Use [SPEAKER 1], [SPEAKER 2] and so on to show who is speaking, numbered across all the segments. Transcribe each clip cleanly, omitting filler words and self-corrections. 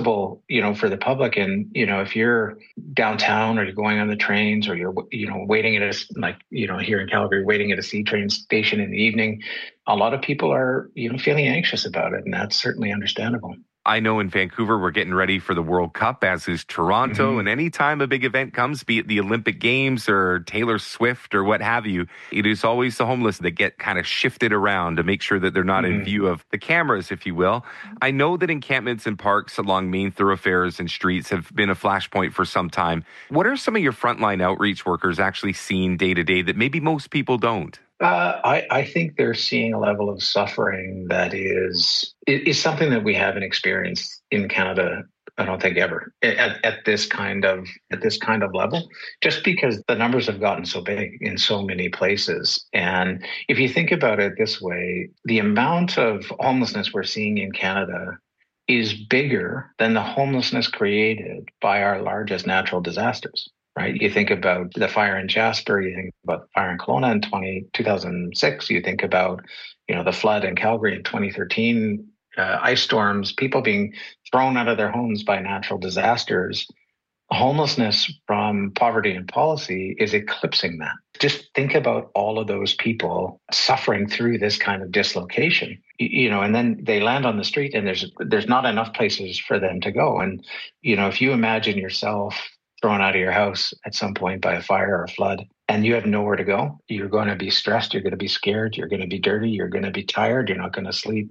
[SPEAKER 1] accessible, for the public. And, if you're downtown or you're going on the trains or you're, waiting at here in Calgary, waiting at a C train station in the evening, a lot of people are, feeling anxious about it. And that's certainly understandable.
[SPEAKER 2] I know in Vancouver, we're getting ready for the World Cup, as is Toronto.
[SPEAKER 1] Mm-hmm.
[SPEAKER 2] And anytime a big event comes, be it the Olympic Games or Taylor Swift or what have you, it is always the homeless that get kind of shifted around to make sure that they're not in view of the cameras, if you will. I know that encampments and parks along main thoroughfares and streets have been a flashpoint for some time. What are some of your frontline outreach workers actually seeing day to day that maybe most people don't?
[SPEAKER 1] I think they're seeing a level of suffering that is something that we haven't experienced in Canada. I don't think ever at this kind of level, just because the numbers have gotten so big in so many places. And if you think about it this way, the amount of homelessness we're seeing in Canada is bigger than the homelessness created by our largest natural disasters. Right? You think about the fire in Jasper, you think about the fire in Kelowna in 2006, you think about, the flood in Calgary in 2013, ice storms, people being thrown out of their homes by natural disasters. Homelessness from poverty and policy is eclipsing that. Just think about all of those people suffering through this kind of dislocation, and then they land on the street and there's not enough places for them to go. And, if you imagine yourself thrown out of your house at some point by a fire or a flood, and you have nowhere to go, you're going to be stressed, you're going to be scared, you're going to be dirty, you're going to be tired, you're not going to sleep.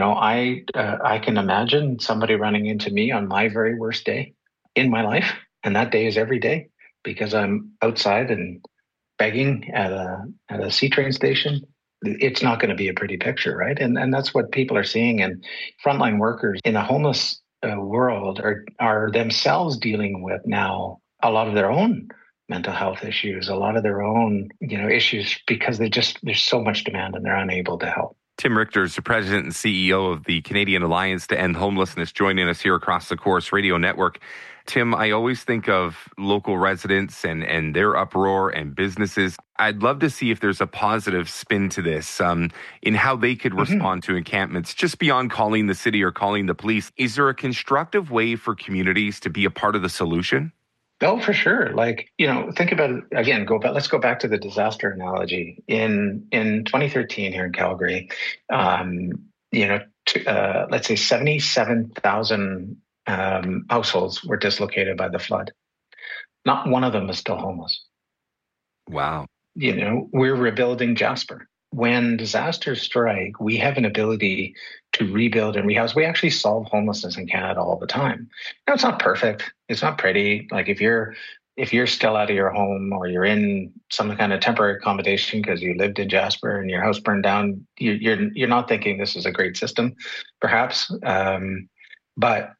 [SPEAKER 1] I can imagine somebody running into me on my very worst day in my life, and that day is every day because I'm outside and begging at a C train station. It's not going to be a pretty picture, right? And that's what people are seeing. And frontline workers in the homeless world are themselves dealing with now a lot of their own mental health issues, a lot of their own issues, because there's so much demand and they're unable to help.
[SPEAKER 2] Tim Richter is the president and CEO of the Canadian Alliance to End Homelessness, joining us here across the Corus Radio Network. Tim, I always think of local residents and their uproar and businesses. I'd love to see if there's a positive spin to this in how they could respond to encampments, just beyond calling the city or calling the police. Is there a constructive way for communities to be a part of the solution?
[SPEAKER 1] Oh, for sure. Think about it again. Let's go back to the disaster analogy. In 2013 here in Calgary, let's say 77,000 households were dislocated by the flood. Not one of them is still homeless.
[SPEAKER 2] Wow.
[SPEAKER 1] We're rebuilding Jasper. When disasters strike, we have an ability to rebuild and rehouse. We actually solve homelessness in Canada all the time. Now, it's not perfect. It's not pretty. Like if you're still out of your home or you're in some kind of temporary accommodation because you lived in Jasper and your house burned down, you're not thinking this is a great system, perhaps. But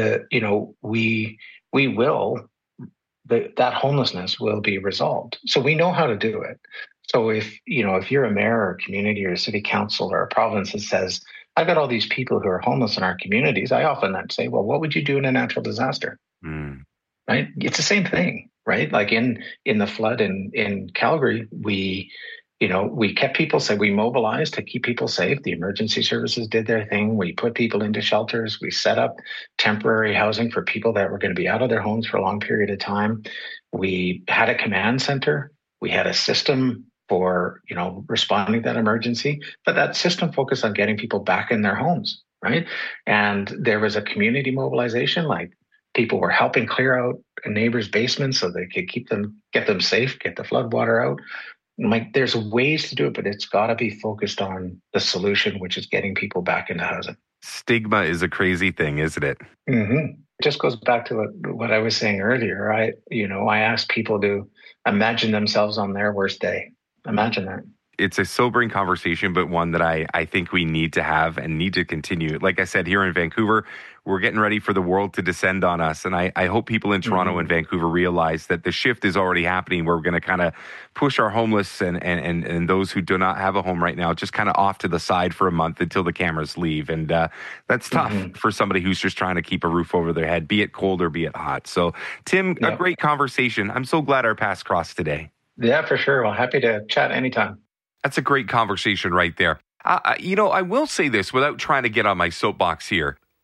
[SPEAKER 1] that homelessness will be resolved. So we know how to do it. So if you're a mayor or a community or a city council or a province that says, I've got all these people who are homeless in our communities, I often then say, well, what would you do in a natural disaster? Right? It's the same thing, right? Like in the flood in Calgary, we kept people safe. We mobilized to keep people safe. The emergency services did their thing. We put people into shelters. We set up temporary housing for people that were going to be out of their homes for a long period of time. We had a command center. We had a system for, responding to that emergency, but that system focused on getting people back in their homes, right? And there was a community mobilization, like people were helping clear out a neighbor's basement so they could get them safe, get the flood water out. Like there's ways to do it, but it's got to be focused on the solution, which is getting people back into housing.
[SPEAKER 2] Stigma is a crazy thing, isn't it?
[SPEAKER 1] It just goes back to what I was saying earlier. I asked people to imagine themselves on their worst day. Imagine that.
[SPEAKER 2] It's a sobering conversation, but one that I think we need to have and need to continue. Like I said, here in Vancouver, we're getting ready for the world to descend on us. And I hope people in Toronto and Vancouver realize that the shift is already happening. We're going to kind of push our homeless and those who do not have a home right now just kind of off to the side for a month until the cameras leave. And that's tough for somebody who's just trying to keep a roof over their head, be it cold or be it hot. So, Tim, a great conversation. I'm so glad our paths crossed today.
[SPEAKER 1] Yeah, for sure. Well, happy to chat anytime.
[SPEAKER 2] That's a great conversation right there. I will say this without trying to get on my soapbox here.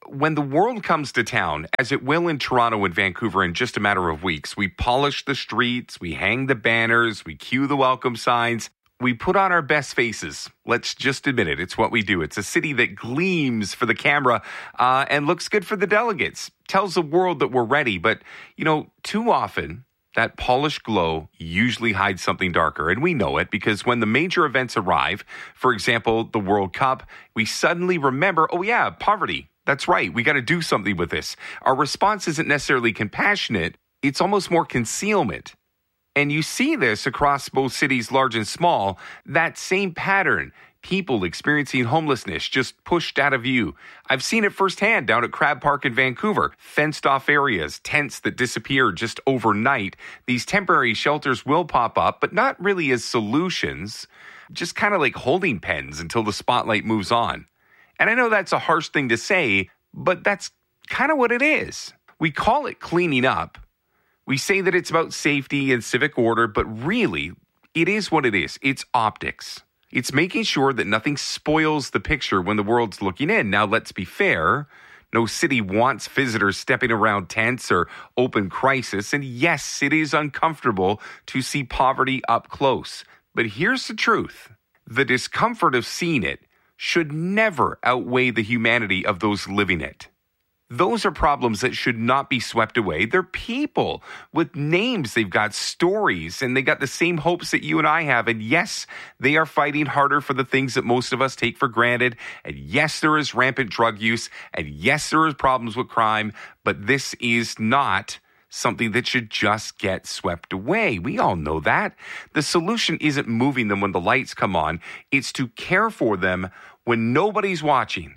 [SPEAKER 2] when the world comes to town, as it will in Toronto and Vancouver in just a matter of weeks, we polish the streets, we hang the banners, we cue the welcome signs, we put on our best faces. Let's just admit it. It's what we do. It's a city that gleams for the camera and looks good for the delegates. Tells the world that we're ready. But, too often, that polished glow usually hides something darker. And we know it because when the major events arrive, for example, the World Cup, we suddenly remember, oh yeah, poverty. That's right. We got to do something with this. Our response isn't necessarily compassionate. It's almost more concealment. And you see this across both cities, large and small, that same pattern. People experiencing homelessness just pushed out of view. I've seen it firsthand down at Crab Park in Vancouver. Fenced off areas, tents that disappear just overnight. These temporary shelters will pop up, but not really as solutions. Just kind of like holding pens until the spotlight moves on. And I know that's a harsh thing to say, but that's kind of what it is. We call it cleaning up. We say that it's about safety and civic order, but really, it is what it is. It's optics. It's making sure that nothing spoils the picture when the world's looking in. Now, let's be fair. No city wants visitors stepping around tents or open crisis. And yes, it is uncomfortable to see poverty up close. But here's the truth. The discomfort of seeing it should never outweigh the humanity of those living it. Those are problems that should not be swept away. They're people with names. They've got stories, and they got the same hopes that you and I have. And yes, they are fighting harder for the things that most of us take for granted. And yes, there is rampant drug use. And yes, there is problems with crime. But this is not something that should just get swept away. We all know that. The solution isn't moving them when the lights come on. It's to care for them when nobody's watching.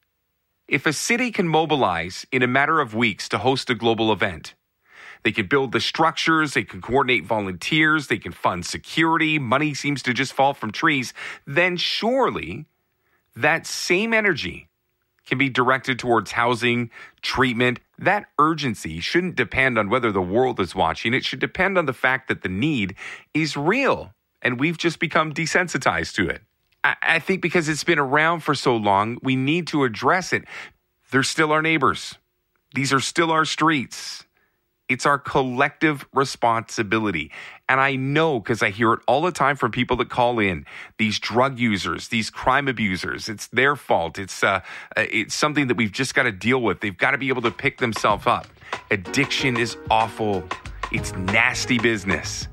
[SPEAKER 2] If a city can mobilize in a matter of weeks to host a global event, they can build the structures, they can coordinate volunteers, they can fund security, money seems to just fall from trees, then surely that same energy can be directed towards housing, treatment. That urgency shouldn't depend on whether the world is watching. It should depend on the fact that the need is real, and we've just become desensitized to it. I think because it's been around for so long, we need to address it. They're still our neighbors. These are still our streets. It's our collective responsibility. And I know, because I hear it all the time from people that call in, these drug users, these crime abusers, it's their fault. It's something that we've just got to deal with. They've got to be able to pick themselves up. Addiction is awful. It's nasty business.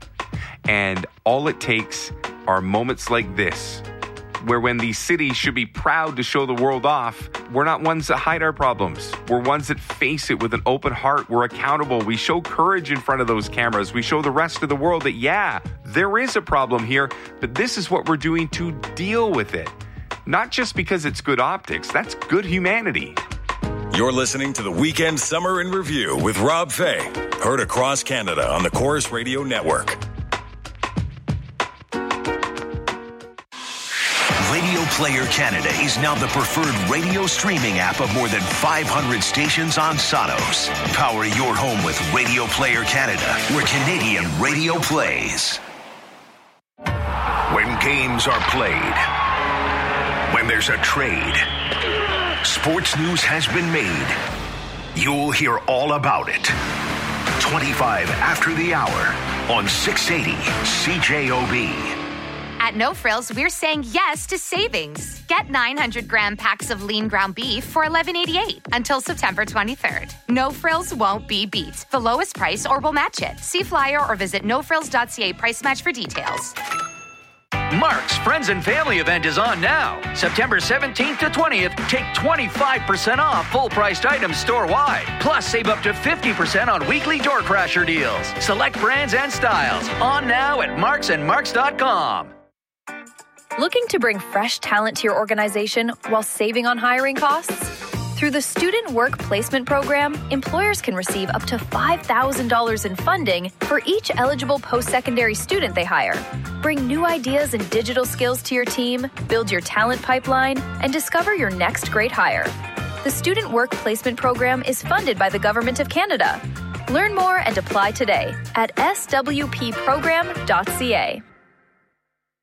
[SPEAKER 2] And all it takes are moments like this, where when these cities should be proud to show the world off, we're not ones that hide our problems. We're ones that face it with an open heart. We're accountable. We show courage in front of those cameras. We show the rest of the world that, yeah, there is a problem here, but this is what we're doing to deal with it. Not just because it's good optics. That's good humanity.
[SPEAKER 3] You're listening to the Weekend Summer in Review with Rob Fay. Heard across Canada on the Chorus Radio Network.
[SPEAKER 4] Radio Player Canada is now the preferred radio streaming app of more than 500 stations on Sonos. Power your home with Radio Player Canada, where Canadian radio plays. When games are played, when there's a trade, sports news has been made. You'll hear all about it. 25 after the hour on 680 CJOB.
[SPEAKER 5] At No Frills, we're saying yes to savings. Get 900-gram packs of lean ground beef for $11.88 until September 23rd. No Frills won't be beat. The lowest price or we'll match it. See flyer or visit nofrills.ca price match for details.
[SPEAKER 6] Mark's Friends and Family event is on now. September 17th to 20th, take 25% off full-priced items store-wide. Plus, save up to 50% on weekly door crasher deals. Select brands and styles. On now at marksandmarks.com.
[SPEAKER 7] Looking to bring fresh talent to your organization while saving on hiring costs? Through the Student Work Placement Program, employers can receive up to $5,000 in funding for each eligible post-secondary student they hire. Bring new ideas and digital skills to your team, build your talent pipeline, and discover your next great hire. The Student Work Placement Program is funded by the Government of Canada. Learn more and apply today at swpprogram.ca.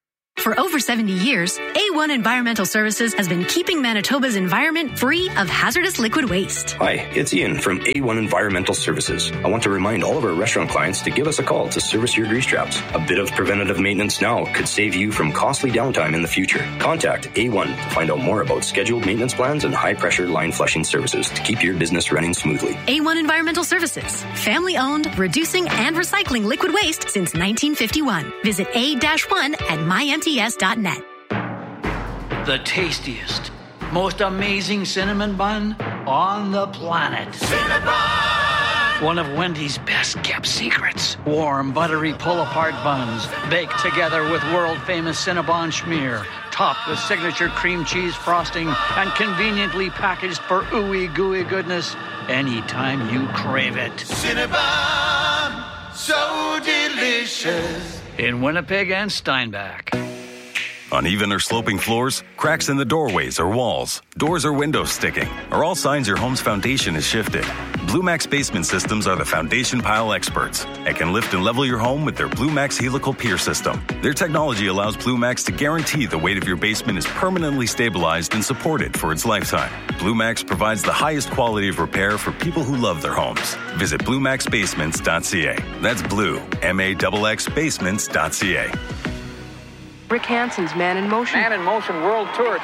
[SPEAKER 8] For over 70 years, A1 Environmental Services has been keeping Manitoba's environment free of hazardous liquid waste.
[SPEAKER 9] Hi, it's Ian from A1 Environmental Services. I want to remind all of our restaurant clients to give us a call to service your grease traps. A bit of preventative maintenance now could save you from costly downtime in the future. Contact A1 to find out more about scheduled maintenance plans and high-pressure line flushing services to keep your business running smoothly.
[SPEAKER 8] A1 Environmental Services, family-owned, reducing and recycling liquid waste since 1951. Visit A-1 at mymts.net.
[SPEAKER 6] The tastiest, most amazing cinnamon bun on the planet. Cinnabon! One of Wendy's best-kept secrets. Warm, buttery pull-apart buns baked together with world-famous Cinnabon schmear, topped with signature cream cheese frosting and conveniently packaged for ooey gooey goodness anytime you crave it.
[SPEAKER 10] Cinnabon, so delicious.
[SPEAKER 6] In Winnipeg and Steinbach.
[SPEAKER 3] Uneven or sloping floors, cracks in the doorways or walls, doors or windows sticking are all signs your home's foundation is shifted. Blue Max Basement Systems are the foundation pile experts and can lift and level your home with their Blue Max Helical Pier System. Their technology allows Blue Max to guarantee the weight of your basement is permanently stabilized and supported for its lifetime. Blue Max provides the highest quality of repair for people who love their homes. Visit BlueMaxBasements.ca. That's Blue, MAXX Basements.ca.
[SPEAKER 11] Rick Hansen's Man in Motion.
[SPEAKER 12] Man in Motion World Tour.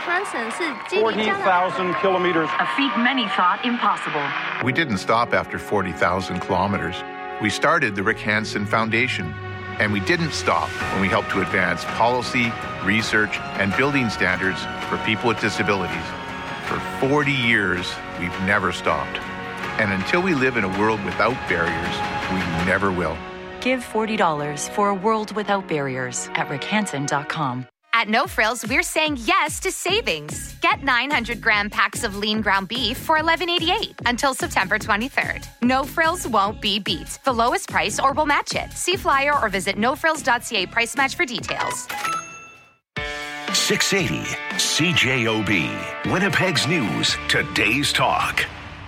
[SPEAKER 12] 40,000 kilometers.
[SPEAKER 13] A feat many thought impossible.
[SPEAKER 14] We didn't stop after 40,000 kilometers. We started the Rick Hansen Foundation. And we didn't stop when we helped to advance policy, research, and building standards for people with disabilities. For 40 years, we've never stopped. And until we live in a world without barriers, we never will.
[SPEAKER 13] Give $40 for a world without barriers at rickhansen.com.
[SPEAKER 5] At No Frills, we're saying yes to savings. Get 900-gram packs of lean ground beef for $11.88 until September 23rd. No Frills won't be beat. The lowest price or we'll match it. See flyer or visit nofrills.ca price match for details.
[SPEAKER 4] 680 CJOB, Winnipeg's News, Today's Talk.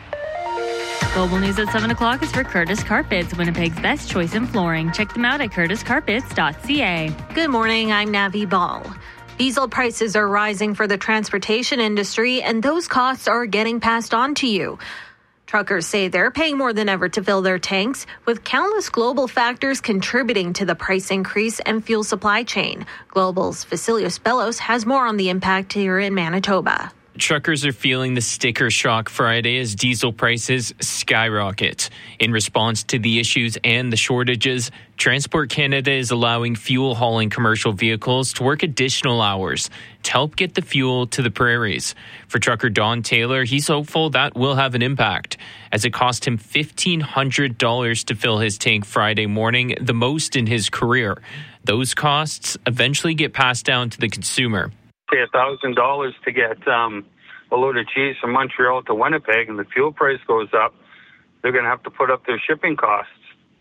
[SPEAKER 15] Global News at 7 o'clock is for Curtis Carpets, Winnipeg's best choice in flooring. Check them out at curtiscarpets.ca.
[SPEAKER 16] Good morning, I'm Navi Ball. Diesel prices are rising for the transportation industry, and those costs are getting passed on to you. Truckers say they're paying more than ever to fill their tanks, with countless global factors contributing to the price increase and fuel supply chain. Global's Vasilios Bellos has more on the impact here in Manitoba.
[SPEAKER 17] Truckers are feeling the sticker shock Friday as diesel prices skyrocket. In response to the issues and the shortages, Transport Canada is allowing fuel hauling commercial vehicles to work additional hours to help get the fuel to the prairies. For trucker Don Taylor, he's hopeful that will have an impact, as it cost him $1,500 to fill his tank Friday morning, the most in his career. Those costs eventually get passed down to the consumer.
[SPEAKER 18] $1,000 to get a load of cheese from Montreal to Winnipeg, and the fuel price goes up, they're going to have to put up their shipping costs.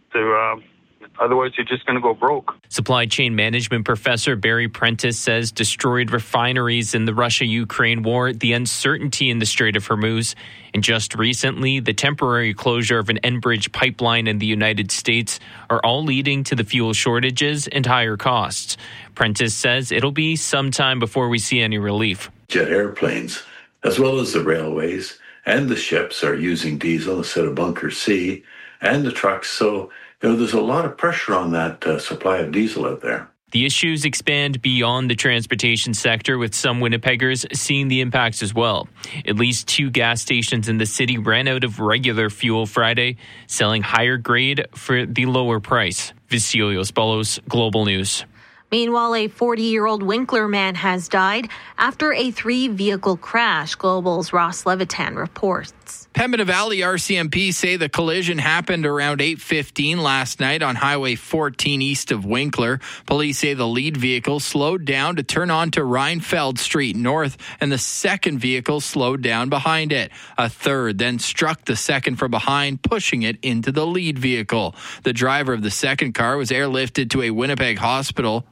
[SPEAKER 18] Otherwise, you're just going to go broke.
[SPEAKER 17] Supply chain management professor Barry Prentice says destroyed refineries in the Russia-Ukraine war, the uncertainty in the Strait of Hormuz, and just recently, the temporary closure of an Enbridge pipeline in the United States are all leading to the fuel shortages and higher costs. Prentice says it'll be some time before we see any relief.
[SPEAKER 19] Jet airplanes, as well as the railways and the ships, are using diesel instead of bunker C, and the trucks. So, there's a lot of pressure on that supply of diesel out there.
[SPEAKER 17] The issues expand beyond the transportation sector, with some Winnipeggers seeing the impacts as well. At least 2 gas stations in the city ran out of regular fuel Friday, selling higher grade for the lower price. Vasilios Bellos, Global News.
[SPEAKER 16] Meanwhile, a 40-year-old Winkler man has died after a 3-vehicle crash. Global's Ross Levitan reports.
[SPEAKER 20] Pembina Valley RCMP say the collision happened around 8:15 last night on Highway 14 east of Winkler. Police say the lead vehicle slowed down to turn onto Reinfeld Street north, and the second vehicle slowed down behind it. A third then struck the second from behind, pushing it into the lead vehicle. The driver of the second car was airlifted to a Winnipeg hospital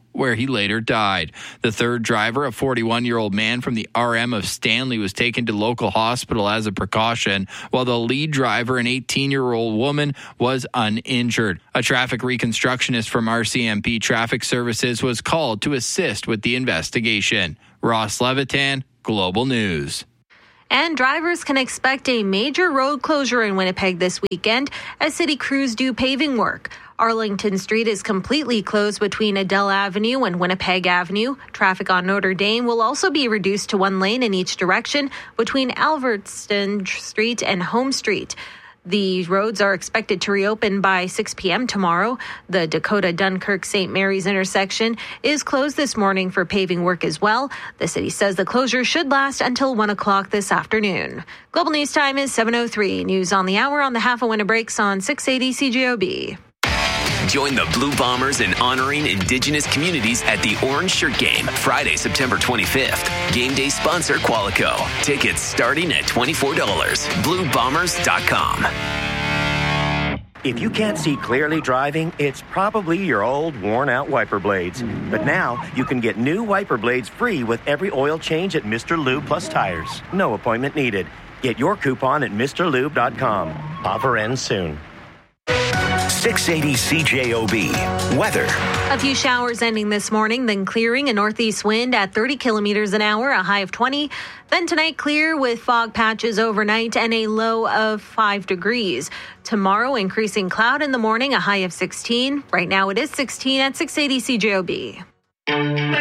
[SPEAKER 20] where he later died. The third driver, a 41-year-old man from the RM of Stanley, was taken to local hospital as a precaution, while the lead driver, an 18-year-old woman, was uninjured. A traffic reconstructionist from RCMP Traffic Services was called to assist with the investigation. Ross Levitan, Global News.
[SPEAKER 16] And drivers can expect a major road closure in Winnipeg this weekend as city crews do paving work. Arlington Street is completely closed between Adele Avenue and Winnipeg Avenue. Traffic on Notre Dame will also be reduced to one lane in each direction between Alverton Street and Home Street. The roads are expected to reopen by 6 p.m. tomorrow. The Dakota-Dunkirk-St. Mary's intersection is closed this morning for paving work as well. The city says the closure should last until 1 o'clock this afternoon. Global News Time is 7:03. News on the hour on the Half a Winter breaks on 680 CJOB.
[SPEAKER 21] Join the Blue Bombers in honoring Indigenous communities at the Orange Shirt Game, Friday, September 25th. Game day sponsor Qualico. Tickets starting at $24. BlueBombers.com.
[SPEAKER 22] If you can't see clearly driving, it's probably your old, worn-out wiper blades. But now, you can get new wiper blades free with every oil change at Mr. Lube Plus Tires. No appointment needed. Get your coupon at MrLube.com. Offer ends soon.
[SPEAKER 4] 680 CJOB. Weather.
[SPEAKER 16] A few showers ending this morning, then clearing, a northeast wind at 30 kilometers an hour, a high of 20. Then tonight, clear with fog patches overnight and a low of 5 degrees. Tomorrow, increasing cloud in the morning, a high of 16. Right now, it is 16 at 680 CJOB.